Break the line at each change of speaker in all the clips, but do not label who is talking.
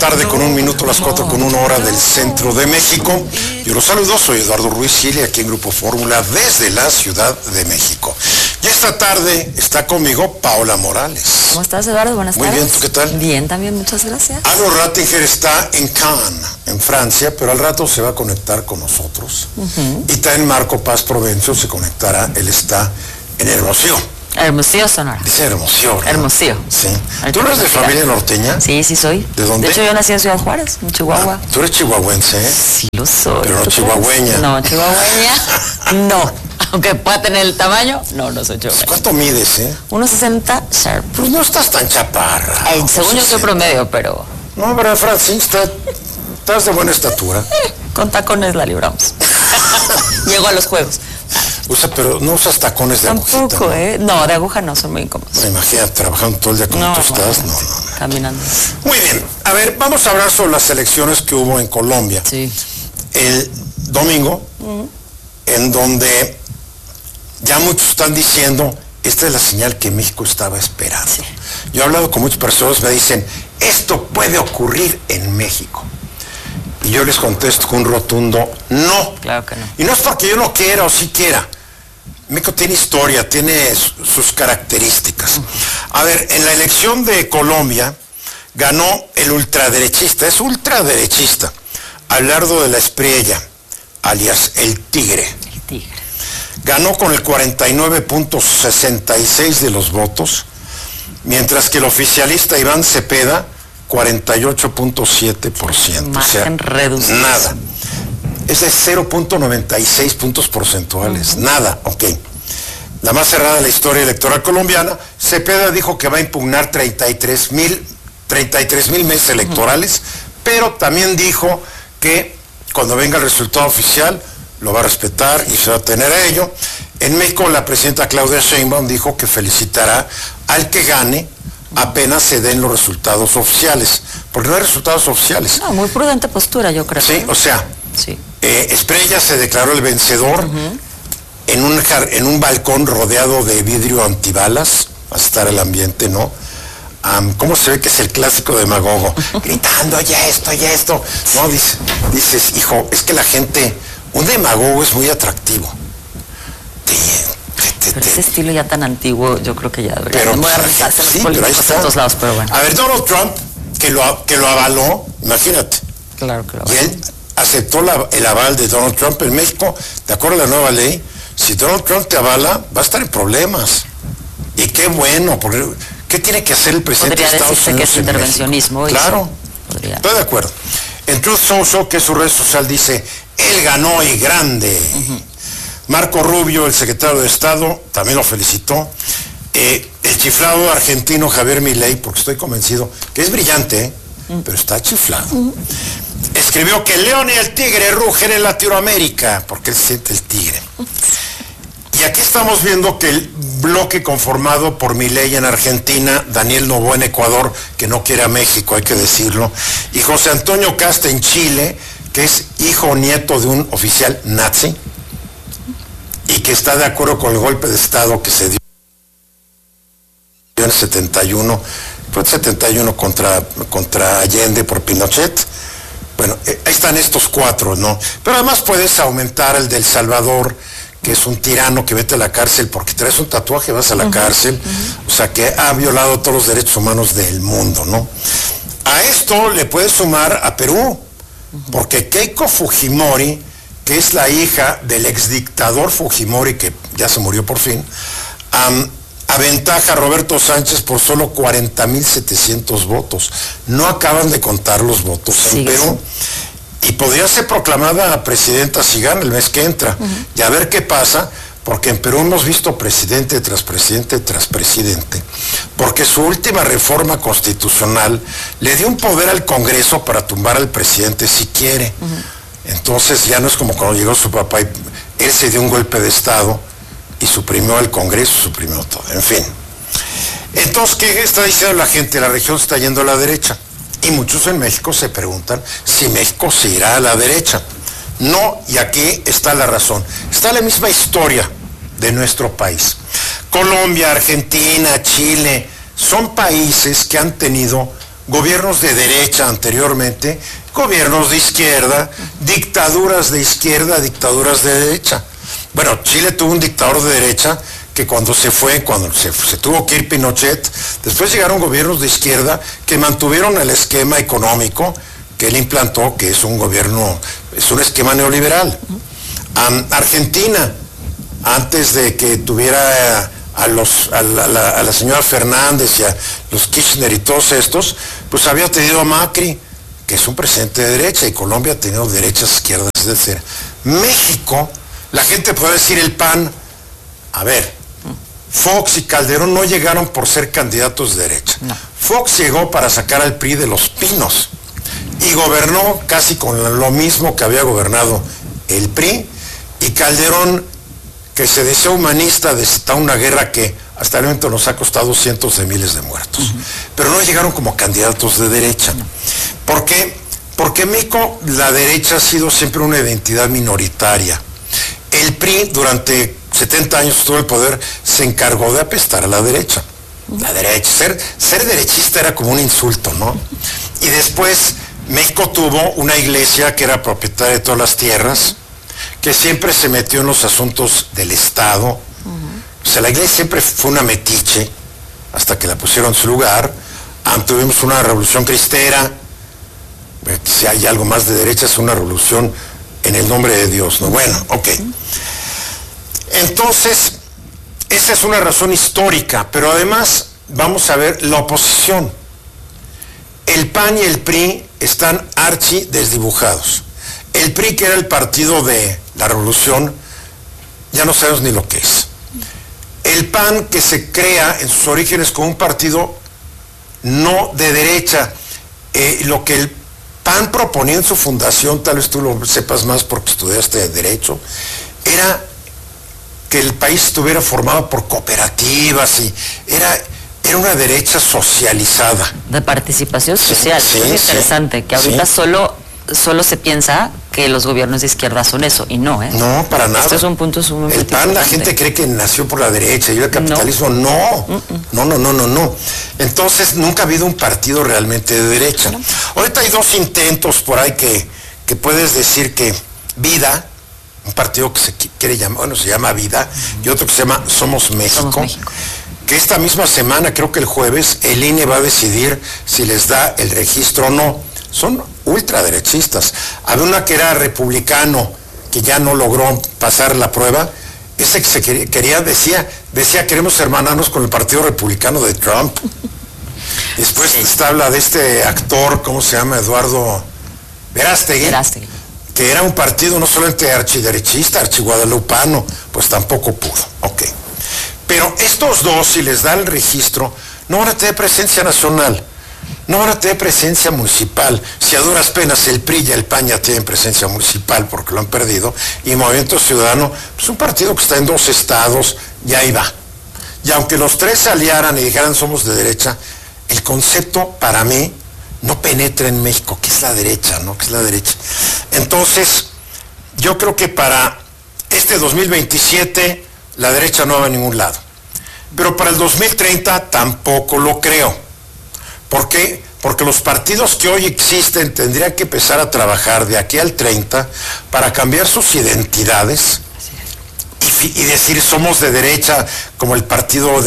tarde con 1 minuto, las 4 con 1 hora del centro de México. Yo los saludo, soy Eduardo Ruiz Gili, aquí en Grupo Fórmula desde la Ciudad de México. Y esta tarde está conmigo Paola Morales.
¿Cómo estás, Eduardo? Buenas tardes.
Muy bien, ¿tú qué tal?
Bien, también, muchas gracias.
Arno Rattinger está en Cannes, en Francia, pero al rato se va a conectar con nosotros. Y también Marco Paz Provencio se conectará, él está en Hermosillo.
Hermosillo, Sonora.
Dice Hermosillo, ¿no?
Hermosillo.
Sí. ¿Tú eres de familia norteña?
Sí, sí soy.
¿De dónde?
De hecho, yo nací en Ciudad Juárez, en Chihuahua.
Tú eres chihuahuense, ¿eh?
Sí lo soy.
Pero no chihuahueña.
No, chihuahueña, no. Aunque pueda tener el tamaño, no soy chihuahueña.
¿Cuánto mides,
1.60 sharp.
Pues no estás tan chaparra.
Según yo soy promedio, pero...
No, pero Francis, estás de buena estatura.
Con tacones la libramos. Llego a los juegos.
O sea, pero no usas tacones de agujita.
Tampoco,
¿no?
No, de aguja no, son muy incómodos.
No, imagínate, trabajando todo el día como tú estás. No.
Caminando.
Muy bien. A ver, vamos a hablar sobre las elecciones que hubo en Colombia.
Sí.
El domingo, en donde ya muchos están diciendo, esta es la señal que México estaba esperando. Sí. Yo he hablado con muchas personas, me dicen, esto puede ocurrir en México. Y yo les contesto con un rotundo no.
Claro que no.
Y no es porque yo no quiera o sí quiera. México tiene historia, tiene sus características. A ver, en la elección de Colombia ganó el ultraderechista, es ultraderechista, Abelardo de la Espriella, alias El Tigre.
El Tigre.
Ganó con el 49.66 de los votos, mientras que el oficialista Iván Cepeda 48.7%.
Margen, o sea, reducido.
Nada. Es de 0.96 puntos porcentuales. Nada, ok. La más cerrada de la historia electoral colombiana, Cepeda dijo que va a impugnar 33,000 meses electorales, pero también dijo que cuando venga el resultado oficial lo va a respetar y se va a tener a ello. En México, la presidenta Claudia Sheinbaum dijo que felicitará al que gane apenas se den los resultados oficiales, porque no hay resultados oficiales.
No, muy prudente postura, yo creo.
Sí, o sea,
sí.
Espriella se declaró el vencedor en un balcón rodeado de vidrio antibalas, va a estar el ambiente, ¿no? ¿Cómo se ve que es el clásico demagogo? Gritando, ya esto. No, dices, hijo, es que la gente, un demagogo es muy atractivo.
Pero ese estilo ya tan antiguo, yo creo que ya debería modernizarse los políticos
en
todos lados, pero bueno.
A ver, Donald Trump, que lo avaló, imagínate.
Claro que lo avaló.
Y él aceptó el aval de Donald Trump en México, de acuerdo a la nueva ley. Si Donald Trump te avala, va a estar en problemas. Y qué bueno, porque ¿qué tiene que hacer el presidente de Estados Unidos?
Podría decirse que es intervencionismo.
Claro, estoy de acuerdo. En Truth Social, que es su red social, dice, él ganó y grande. Marco Rubio, el secretario de Estado, también lo felicitó. El chiflado argentino Javier Milei, porque estoy convencido que es brillante, pero está chiflado. Escribió que el león y el tigre rugen en Latinoamérica, porque él siente el tigre. Y aquí estamos viendo que el bloque conformado por Milei en Argentina, Daniel Noboa en Ecuador, que no quiere a México, hay que decirlo, y José Antonio Casta en Chile, que es hijo o nieto de un oficial nazi, y que está de acuerdo con el golpe de Estado que se dio en el 71, fue el 71 contra Allende por Pinochet. Bueno, ahí están estos cuatro, ¿no? Pero además puedes aumentar el del Salvador, que es un tirano que vete a la cárcel porque traes un tatuaje, vas a la cárcel, o sea que ha violado todos los derechos humanos del mundo, ¿no? A esto le puedes sumar a Perú, porque Keiko Fujimori, que es la hija del exdictador Fujimori, que ya se murió por fin, aventaja a Roberto Sánchez por solo 40.700 votos. No acaban de contar los votos en Perú. Y podría ser proclamada presidenta si gana el mes que entra. Y a ver qué pasa, porque en Perú hemos visto presidente tras presidente tras presidente, porque su última reforma constitucional le dio un poder al Congreso para tumbar al presidente si quiere. Entonces ya no es como cuando llegó su papá y él se dio un golpe de Estado y suprimió al Congreso, suprimió todo, en fin. Entonces, ¿qué está diciendo la gente? La región está yendo a la derecha. Y muchos en México se preguntan si México se irá a la derecha. No, y aquí está la razón. Está la misma historia de nuestro país. Colombia, Argentina, Chile, son países que han tenido gobiernos de derecha anteriormente, gobiernos de izquierda, dictaduras de izquierda, dictaduras de derecha. Bueno, Chile tuvo un dictador de derecha que cuando se tuvo que ir Pinochet, después llegaron gobiernos de izquierda que mantuvieron el esquema económico que él implantó, que es un esquema neoliberal. Argentina, antes de que tuviera a la señora Fernández y a los Kirchner y todos estos, pues había tenido a Macri, que es un presidente de derecha, y Colombia ha tenido derechas, izquierdas, etc. México, la gente puede decir el PAN, a ver, Fox y Calderón no llegaron por ser candidatos de derecha. No. Fox llegó para sacar al PRI de los pinos y gobernó casi con lo mismo que había gobernado el PRI, y Calderón, que se decía humanista, desató una guerra que hasta el momento nos ha costado cientos de miles de muertos. Pero no llegaron como candidatos de derecha. ¿Por qué? Porque en México la derecha ha sido siempre una identidad minoritaria. El PRI durante 70 años estuvo en el poder, se encargó de apestar a la derecha. La derecha, ser derechista era como un insulto, ¿no? Y después México tuvo una iglesia que era propietaria de todas las tierras, que siempre se metió en los asuntos del Estado. O sea, la iglesia siempre fue una metiche, hasta que la pusieron en su lugar. Tuvimos una revolución cristera. Si hay algo más de derecha, es una revolución en el nombre de Dios, ¿no? Bueno, ok. Entonces, esa es una razón histórica, pero además vamos a ver la oposición. El PAN y el PRI están archi desdibujados. El PRI, que era el partido de la revolución, ya no sabemos ni lo que es. El PAN, que se crea en sus orígenes como un partido no de derecha, lo que el PAN proponía en su fundación, tal vez tú lo sepas más porque estudiaste Derecho, era que el país estuviera formado por cooperativas y era una derecha socializada.
De participación social,
sí,
es interesante, que ahorita solo se piensa que los gobiernos de izquierda son eso, y no, ¿eh?
No, para nada.
Esto es un punto sumamente
El PAN, la gente cree que nació por la derecha y el capitalismo, no. Entonces, nunca ha habido un partido realmente de derecha. No. Ahorita hay dos intentos por ahí que puedes decir que Vida, un partido que se quiere llamar, bueno, se llama Vida, y otro que se llama Somos México, que esta misma semana, creo que el jueves, el INE va a decidir si les da el registro o no. Son ultraderechistas. Había una que era republicano, que ya no logró pasar la prueba. Ese que se quería, decía queremos hermanarnos con el Partido Republicano de Trump. Después habla de este actor, ¿cómo se llama? Eduardo Verástegui, que era un partido no solamente archiderechista, archiguadalupano, pues tampoco pudo. Ok. Pero estos dos, si les da el registro, no van a tener presencia nacional. No van a tener presencia municipal. Si a duras penas el PRI y el PAN ya tienen presencia municipal porque lo han perdido, y Movimiento Ciudadano, pues un partido que está en 2 estados, y ahí va. Y aunque los tres se aliaran y dijeran somos de derecha, el concepto para mí no penetra en México. ¿Qué es la derecha, no? ¿Qué es la derecha? Entonces, yo creo que para este 2027 la derecha no va a ningún lado. Pero para el 2030 tampoco lo creo. ¿Por qué? Porque los partidos que hoy existen tendrían que empezar a trabajar de aquí al 30 para cambiar sus identidades y decir somos de derecha, como el partido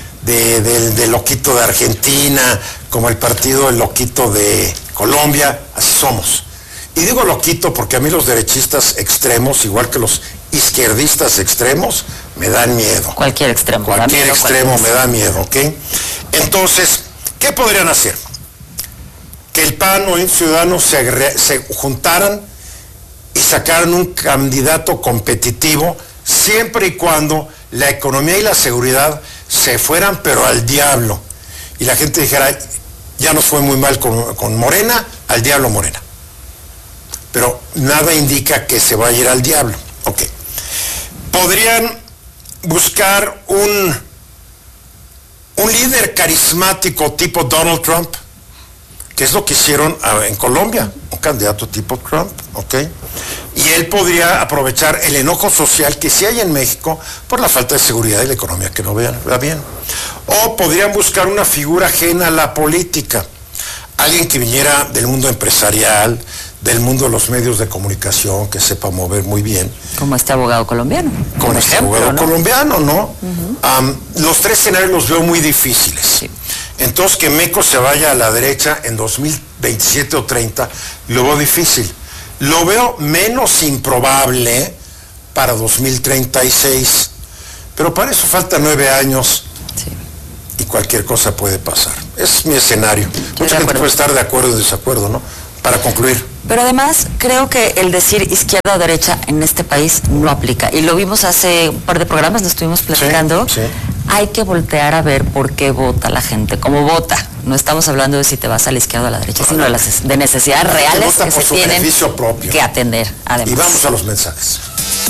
de loquito de Argentina, como el partido del loquito de Colombia, así somos. Y digo loquito porque a mí los derechistas extremos, igual que los izquierdistas extremos, me dan miedo.
Cualquier extremo.
Cualquier extremo me da miedo, ¿ok? Entonces, ¿qué podrían hacer? Que el PAN o el Ciudadano se juntaran y sacaran un candidato competitivo, siempre y cuando la economía y la seguridad se fueran, pero al diablo. Y la gente dijera, ya nos fue muy mal con Morena, al diablo Morena. Pero nada indica que se vaya a ir al diablo. Ok. Podrían buscar un líder carismático tipo Donald Trump, que es lo que hicieron en Colombia, un candidato tipo Trump, ¿ok? Y él podría aprovechar el enojo social que sí hay en México por la falta de seguridad y la economía que no va bien. O podrían buscar una figura ajena a la política, alguien que viniera del mundo empresarial, del mundo de los medios de comunicación, que sepa mover muy bien.
Como este abogado colombiano.
Como este abogado colombiano, ¿no? Los tres escenarios los veo muy difíciles.
Sí.
Entonces, que MECO se vaya a la derecha en 2027 o 30, lo veo difícil. Lo veo menos improbable para 2036. Pero para eso faltan 9 años.
Sí.
Y cualquier cosa puede pasar. Es mi escenario. Mucha gente puede estar de acuerdo o desacuerdo, ¿no? Para concluir.
Pero además creo que el decir izquierda o derecha en este país no aplica. Y lo vimos hace un par de programas, lo estuvimos platicando.
Sí, sí.
Hay que voltear a ver por qué vota la gente, cómo vota. No estamos hablando de si te vas a la izquierda o a la derecha, sino de necesidades reales que se tienen que atender. Además.
Y vamos a los mensajes.